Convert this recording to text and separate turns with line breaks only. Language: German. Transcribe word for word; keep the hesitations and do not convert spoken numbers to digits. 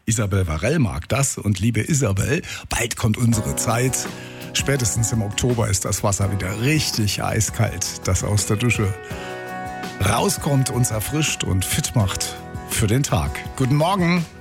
Isabel Varell mag das. Und liebe Isabel, bald kommt unsere Zeit. Spätestens im Oktober ist das Wasser wieder richtig eiskalt, das aus der Dusche rauskommt, uns erfrischt und fit macht für den Tag. Guten Morgen.